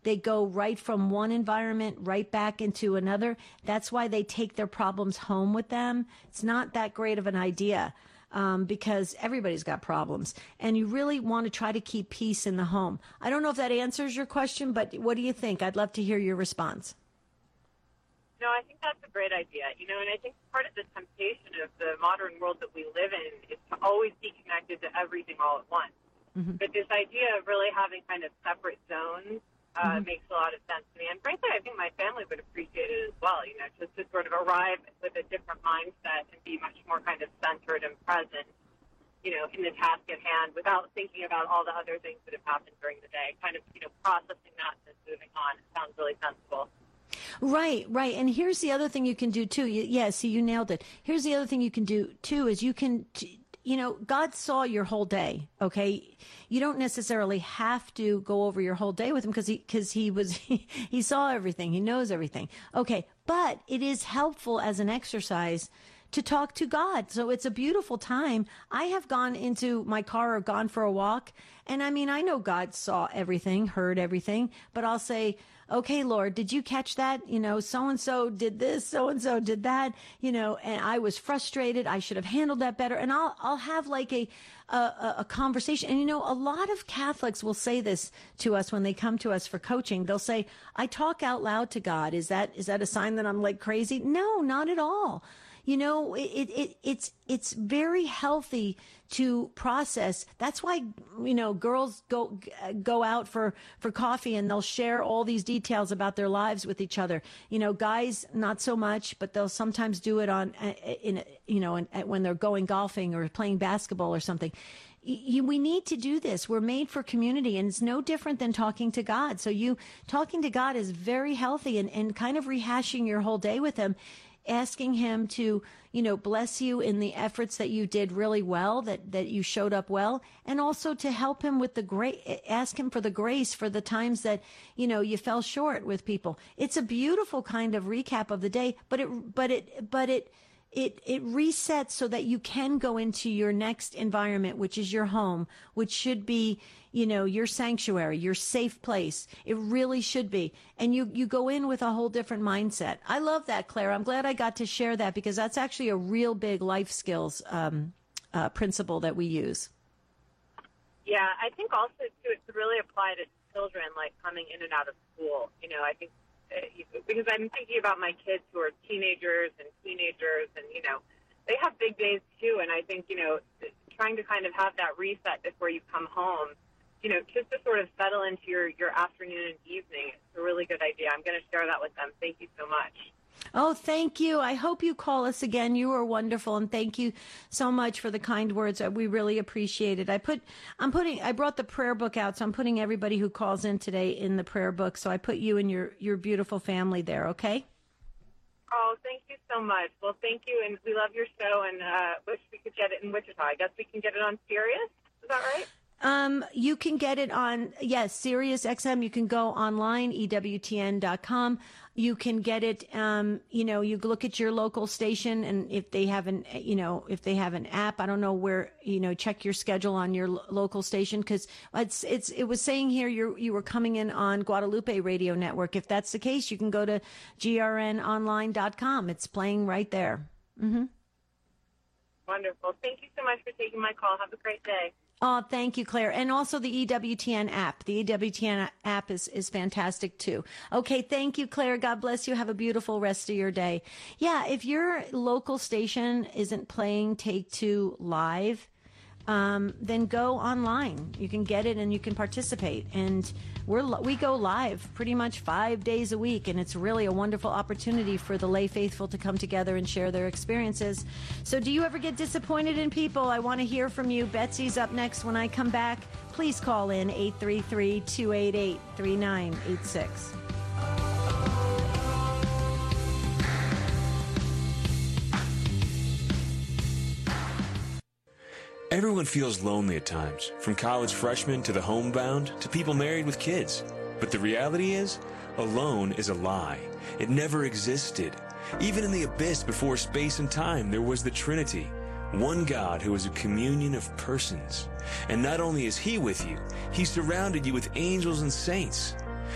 they go right from one environment right back into another. That's why they take their problems home with them. It's not that great of an idea. Because everybody's got problems, and you really want to try to keep peace in the home. I don't know if that answers your question, but what do you think? I'd love to hear your response. No, I think that's a great idea. And I think part of the temptation of the modern world that we live in is to always be connected to everything all at once. Mm-hmm. But this idea of really having kind of separate zones makes a lot of sense to me. And frankly, I think my family would appreciate it as well, just to sort of arrive with a different mindset and be much more kind of centered and present, in the task at hand without thinking about all the other things that have happened during the day, kind of, processing that and moving on. It sounds really sensible. Right. And here's the other thing you can do too. See, you nailed it. Here's the other thing you can do too is you can... God saw your whole day, okay? You don't necessarily have to go over your whole day with him because he saw everything. He knows everything. Okay. But it is helpful as an exercise to talk to God. So it's a beautiful time. I have gone into my car or gone for a walk. And I know God saw everything, heard everything, but I'll say, okay, Lord, did you catch that? So-and-so did this, so-and-so did that, and I was frustrated. I should have handled that better. And I'll have like a conversation. And a lot of Catholics will say this to us when they come to us for coaching. They'll say, I talk out loud to God. Is that a sign that I'm like crazy? No, not at all. It's very healthy to process. That's why, girls go out for coffee and they'll share all these details about their lives with each other. Guys, not so much, but they'll sometimes do it when they're going golfing or playing basketball or something. We need to do this. We're made for community, and it's no different than talking to God. So talking to God is very healthy and kind of rehashing your whole day with him. Asking him to, bless you in the efforts that you did really well, that you showed up well, and also to help him with ask him for the grace for the times that, you fell short with people. It's a beautiful kind of recap of the day, but it resets so that you can go into your next environment, which is your home, which should be, your sanctuary, your safe place. It really should be. And you go in with a whole different mindset. I love that, Claire. I'm glad I got to share that because that's actually a real big life skills principle that we use. Yeah, I think also, too, it's really apply to children, like coming in and out of school. I think because I'm thinking about my kids who are teenagers and they have big days too. And I think, trying to kind of have that reset before you come home, just to sort of settle into your afternoon and evening. It's a really good idea. I'm going to share that with them. Thank you so much. Oh, thank you. I hope you call us again. You are wonderful. And thank you so much for the kind words. We really appreciate it. I brought the prayer book out, so I'm putting everybody who calls in today in the prayer book. So I put you and your beautiful family there. Okay. Oh, thank you so much. Well, thank you. And we love your show and wish we could get it in Wichita. I guess we can get it on Sirius. Is that right? You can get it on, Sirius XM. You can go online, EWTN.com. You can get it, you look at your local station and if they have an app, I don't know where, check your schedule on your local station. Cause it was saying here you were coming in on Guadalupe Radio Network. If that's the case, you can go to grnonline.com. It's playing right there. Mm-hmm. Wonderful. Thank you so much for taking my call. Have a great day. Oh, thank you, Claire. And also the EWTN app. The EWTN app is fantastic too. Okay. Thank you, Claire. God bless you. Have a beautiful rest of your day. Yeah. If your local station isn't playing Take Two live, then go online. You can get it and you can participate. And we go live pretty much 5 days a week. And it's really a wonderful opportunity for the lay faithful to come together and share their experiences. So do you ever get disappointed in people? I want to hear from you. Betsy's up next when I come back. Please call in 833-288-3986. Everyone feels lonely at times, from college freshmen to the homebound to people married with kids. But the reality is, alone is a lie. It never existed. Even in the abyss before space and time, there was the Trinity, one God who is a communion of persons. And not only is He with you, He surrounded you with angels and saints.